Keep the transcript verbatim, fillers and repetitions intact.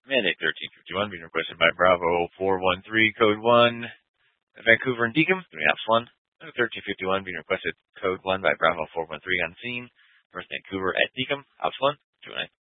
Mandate thirteen fifty-one being requested by Bravo four one three, code one, Vancouver and Deacon, three Ops one. thirteen fifty-one being requested, code one by Bravo four one three on scene, North Vancouver at Deacon, Ops one, two nine.